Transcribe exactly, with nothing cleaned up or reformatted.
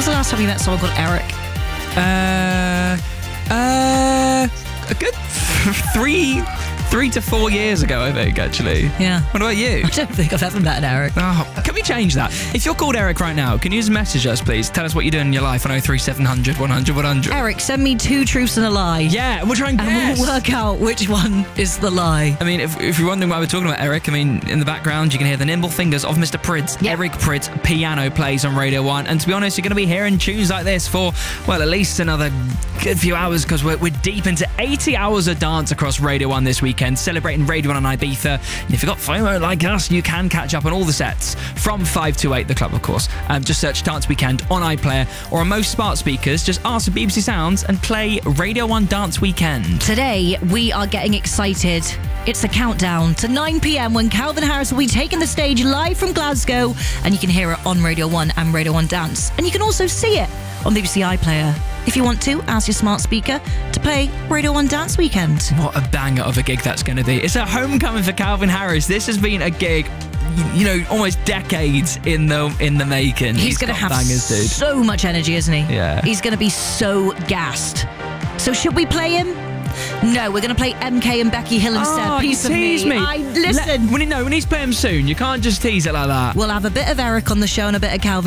was the last time you met someone called Eric? Uh, uh, a good three, three to four years ago, I think, actually. Yeah. What about you? I don't think I've ever met an Eric. Oh, can we change that? If you're called Eric right now, can you just message us, please? Tell us what you're doing in your life on oh three seven hundred, one hundred, one hundred. Eric, send me two truths and a lie. Yeah, we'll try and And guess. we'll work out which one is the lie. I mean, if, if you're wondering why we're talking about Eric, I mean, in the background, you can hear the nimble fingers of Mister Prids. Yep. Eric Prids piano plays on Radio one. And to be honest, you're going to be hearing tunes like this for, well, at least another good few hours, because we're, we're deep into eighty hours of dance across Radio one this weekend, celebrating Radio one on Ibiza. And if you've got FOMO like us, you can catch up on all the sets from five to eight, the club, of course. Um, just search Dance Weekend on iPlayer, or on most smart speakers, just ask for B B C Sounds and play Radio one Dance Weekend. Today, we are getting excited. It's a countdown to nine p.m. when Calvin Harris will be taking the stage live from Glasgow, and you can hear it on Radio one and Radio one Dance. And you can also see it on B B C iPlayer. If you want to, ask your smart speaker to play Radio one Dance Weekend. What a banger of a gig that's going to be. It's a homecoming for Calvin Harris. This has been a gig, you know, almost decades in the in the making. He's, He's going to got have bangers, dude. so much energy, isn't he? Yeah. He's going to be so gassed. So should we play him? No, we're going to play M K and Becky Hill instead. Oh, Piece you tease of me. me. I, listen. Let, when he, no, when he's playing soon, you can't just tease it like that. We'll have a bit of Eric on the show and a bit of Calvin.